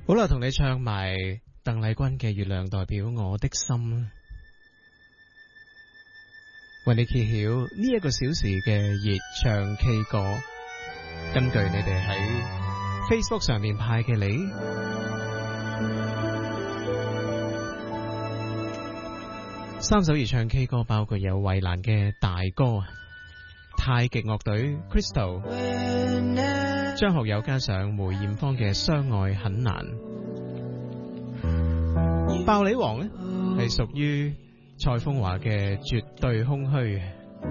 好啦，同你唱埋鄧麗君嘅《月亮代表我的心》，為你揭曉呢一個小時嘅熱唱 K 歌。根據你哋喺 Facebook 上面派嘅你3首熱唱 K 歌，包括有衛蘭嘅《大歌》、太極樂隊 Crystal、張學友加上梅艷芳嘅《相愛很難》。爆你王呢係屬於蔡楓華嘅《絕對空虛》。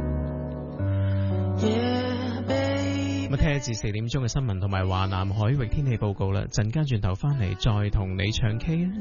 咁聽一至4點鐘嘅新聞同埋華南海域天氣報告啦，陣間轉頭翻嚟再同你唱 K 啊！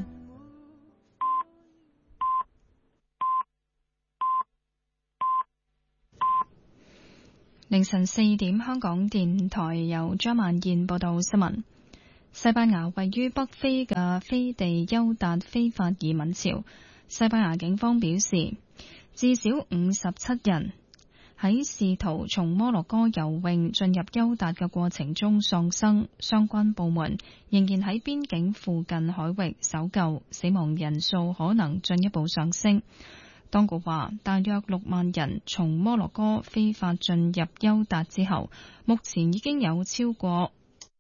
凌晨4點，香港電台由張曼燕報道新聞。西班牙位於北非嘅飛地休達非法移民潮，西班牙警方表示，至少57人喺試圖從摩洛哥游泳進入休達嘅過程中喪生，相關部門仍然喺邊境附近海域搜救，死亡人數可能進一步上升。當局話，大約6萬人從摩洛哥非法進入休達之後，目前已經有超過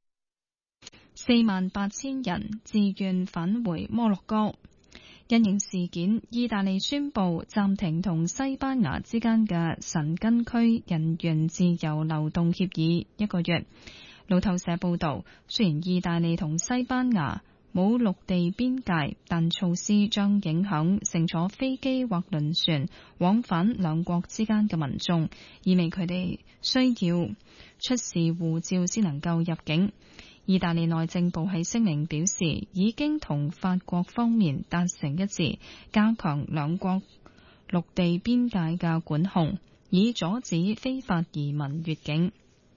48000人自願返回摩洛哥。因應事件，意大利宣布暫停同西班牙之間嘅申根區人員自由流動協議1個月。路透社報道，雖然意大利同西班牙冇陸地邊界，但措施將影響乘坐飛機或輪船往返兩國之間嘅民眾，意味佢哋需要出示護照先能夠入境。意大利內政部喺聲明表示，已經同法國方面達成一致，加強兩國陸地邊界嘅管控，以阻止非法移民越境。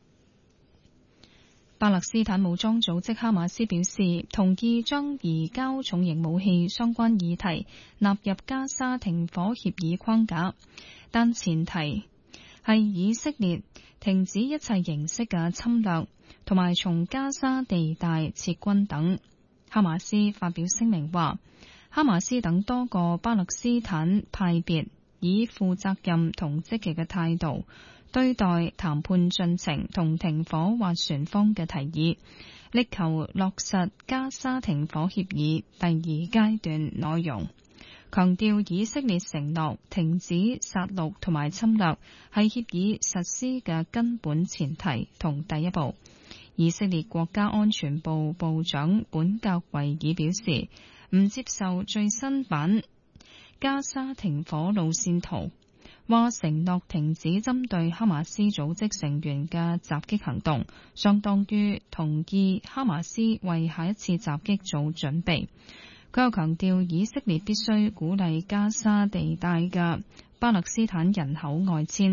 巴勒斯坦武裝組織哈馬斯表示，同意將移交重型武器相關議題納入加沙停火協議框架，但前提係以色列停止一切形式嘅侵略，同埋從加沙地帶撤軍等。哈馬斯發表聲明話，哈馬斯等多個巴勒斯坦派別以負責任同積極嘅態度對待談判進程同停火斡旋方嘅提議，力求落實加沙停火協議第2階段內容，強調以色列承諾停止殺戮同埋侵略係協議實施嘅根本前提同第一步。以色列國家安全部部長本格維爾表示，唔接受最新版加沙停火路線圖，話承諾停止針對哈馬斯組織成員嘅襲擊行動，相當於同意哈馬斯為下一次襲擊做準備。佢又強調，以色列必須鼓勵加沙地帶嘅巴勒斯坦人口外遷。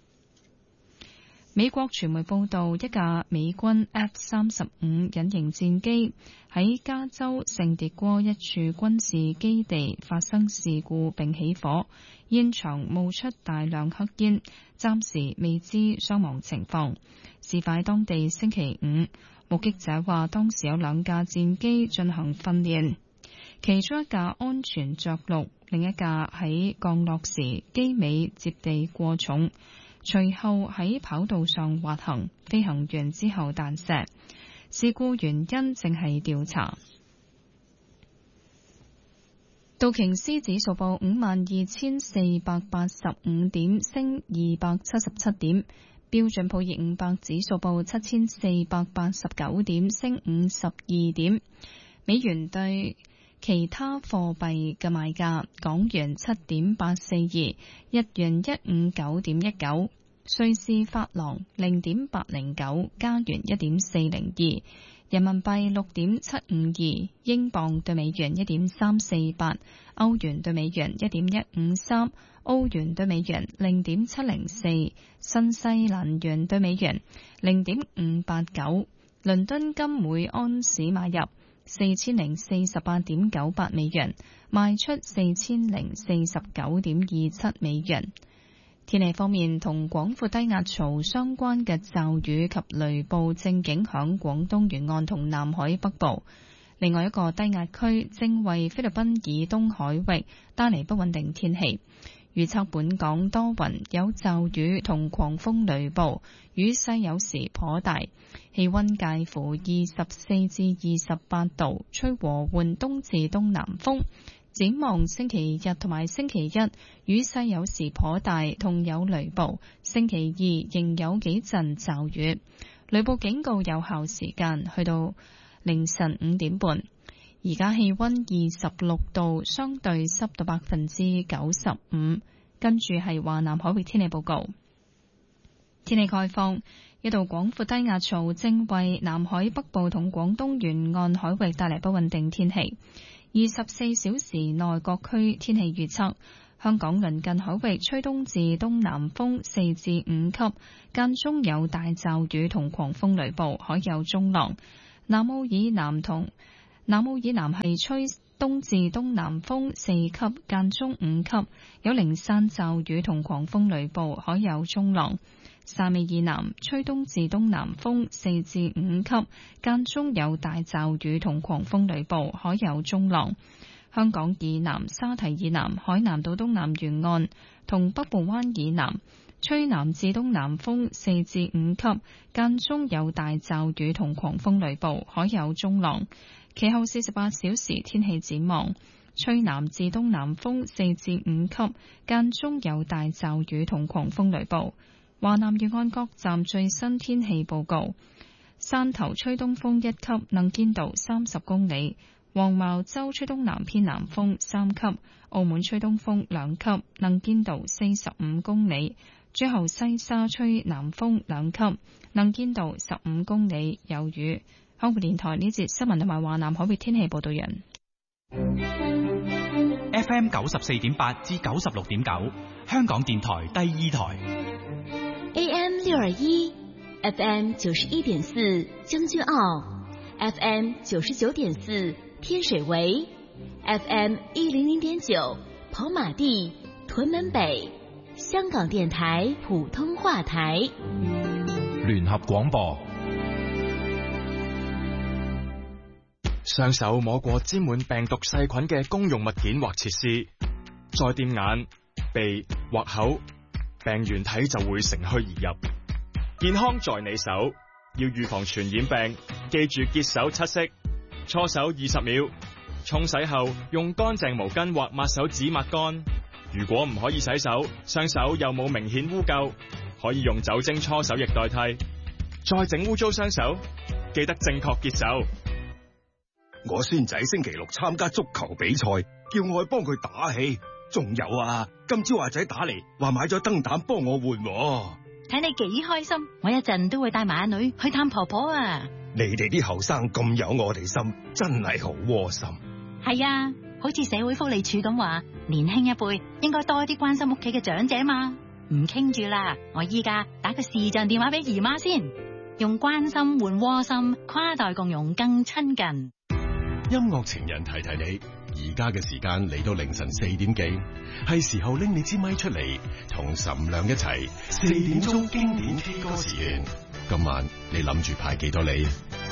美國傳媒報道，一架美軍 F-35 隱形戰機喺加州聖迭戈一處軍事基地發生事故並起火，現場冒出大量黑煙，暫時未知傷亡情況。事發當地星期5，目擊者話當時有2架戰機進行訓練，其中一架安全着陸，另一架喺降落時機尾接地過重，隨後喺跑道上滑行，飛行員之後彈射。事故原因正係調查。道瓊斯指數報52,485點，升277點；標準普爾500指數報7,489點，升52點。美元對其他貨幣嘅賣價：港元7.842，日元159.19，瑞士法郎0.809，加元1.402，人民幣6.752，英鎊對美元1.348，歐元對美元1.153，歐元對美元0.704，新西蘭元對美元0.589。倫敦金每安士買入4048.98美元，賣出4049.27美元。天氣方面，同廣闊低壓槽相關嘅驟雨及雷暴正影響廣東沿岸同南海北部。 另外一個低壓區正為菲律賓以東海域帶嚟不穩定天氣。預測本港多雲，有驟雨同狂風雷暴，雨勢有時頗大，氣溫介乎24至28度，吹和緩東至東南風。展望星期日同埋星期一，雨勢有時頗大，同有雷暴。星期二仍有幾陣驟雨，雷暴警告有效時間去到凌晨5點半。而家氣溫26度，相對濕度95%。跟住係華南海域天氣報告。天氣概況，一道廣闊低壓槽正為南海北部同廣東沿岸海域帶嚟不穩定天氣。24小時內各區天氣預測：香港鄰近海域吹東至東南風4至5級，間中有大驟雨同狂風雷暴，海有中浪。南澳以南係吹東至東南風4級，間中5級，有零散驟雨同狂風雷暴，海有中浪。汕尾以南吹東至東南風4至5級，間中有大驟雨同狂風雷暴，海有中浪。香港以南沙堤以南海南島東南沿岸同北部灣以南吹南至東南風4至5級，間中有大驟雨同狂風雷暴，海有中浪。其後48小時天氣展望，吹南至東南風4至5級，間中有大驟雨同狂風雷暴。華南沿岸各站最新天氣報告：汕頭吹東風1級，能見度30公里；黃茅洲吹東南偏南風3級；澳門吹東風2級，能見度45公里；最後西沙吹南風2級，能見度15公里，有雨。香港電台呢節新聞同埋華南海域天氣報道人。 FM 94.8至96.9，香港電台第2台。 AM 621 FM 91.4將軍澳 FM 99.4天水圍 FM 100.9跑馬地屯門北，香港電台普通話台。 聯合廣播。雙手摸過沾滿病毒細菌嘅公用物件或設施，再掂眼、鼻或口，病原體就會乘虛而入。健康在你手，要預防傳染病，記住潔手7式，搓手20秒，沖洗後用乾淨毛巾或抹手紙抹乾。如果唔可以洗手，雙手又冇明顯污垢，可以用酒精搓手液代替。再整污糟雙手，記得正確潔手。 我孫仔星期六參加足球比賽，叫我去幫佢打氣。仲有啊，今朝阿仔打嚟話買咗燈膽幫我換。 睇你幾開心，我一陣都會帶埋阿女去探婆婆啊！ 你哋啲後生咁有我哋心，真係好窩心。 係啊，好似社會福利署咁話，年輕一輩應該多啲關心屋企嘅長者嘛。唔傾住啦，我依家打個視像電話俾姨媽先，用關心換窩心，跨代共融更親近。 音樂情人提提你，而家嘅時間嚟到凌晨4點幾，係時候拎你支咪出嚟，同岑亮一齊4點鐘經典 K 歌時段。今晚你諗住排幾多你？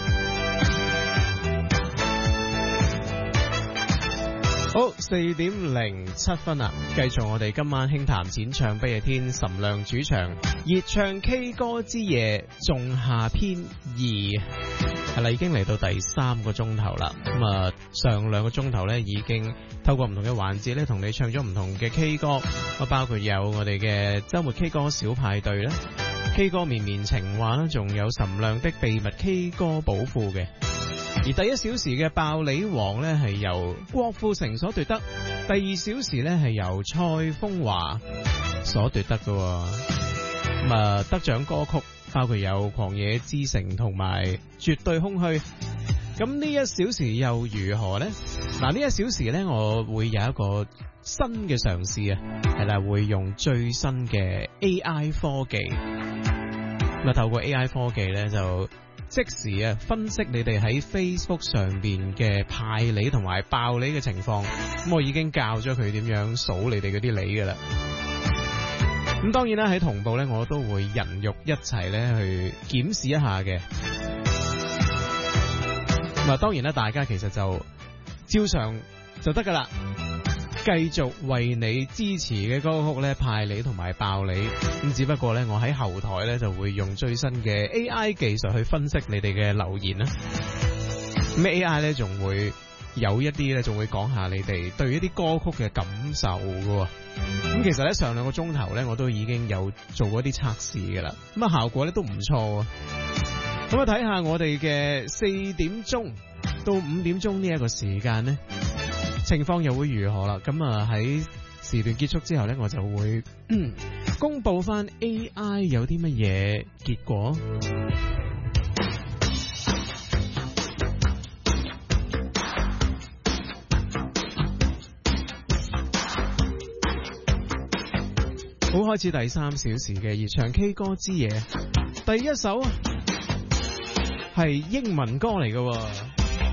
好，4:07啊！繼續我哋今晚輕談淺唱不夜天，岑亮主場熱唱 K 歌之夜仲夏篇2。係啦，已經嚟到第3個鐘頭啦。咁啊，上2個鐘頭咧，已經透過唔同嘅環節咧，同你唱咗唔同嘅 K 歌。包括有我哋嘅周末 K 歌小派對啦，K 歌綿綿情話啦，仲有岑亮的秘密 K 歌寶庫嘅。而第1小時嘅爆梨王咧，係由郭富城所奪得；第2小時咧，係由蔡楓華所奪得嘅。咁啊，得獎歌曲包括有《狂野之城》同埋《絕對空虛》。咁呢1小時又如何呢？嗱，呢1小時呢，我會有一個新嘅嘗試啊，係啦，會用最新嘅 AI 科技。咁啊，透過 AI 科技呢，就即時啊分析你哋喺 Facebook 上邊嘅派梨同埋爆梨嘅情況。咁我已經教咗佢點樣數你哋嗰啲梨噶啦。咁當然啦，喺同步咧，我都會人肉一齊咧去檢視一下嘅。 咁啊，當然啦，大家其實就照常就得噶啦，繼續為你支持嘅歌曲咧派你同埋爆你。咁只不過咧，我喺後台咧就會用最新嘅 AI 技術去分析你哋嘅留言啦。咁 AI 咧仲會有一啲咧，仲會講下你哋對一啲歌曲嘅感受㗎。咁其實咧上2個鐘頭咧，我都已經有做過一啲測試㗎啦。咁啊效果咧都唔錯啊。咁啊睇下我哋嘅4點鐘到5點鐘呢一個時間咧，情況又會如何啦？咁啊喺時段結束之後咧，我就會公布翻 AI 有啲乜嘢結果。好，開始第3小時嘅熱唱 K 歌之夜，第一首係英文歌嚟㗎喎。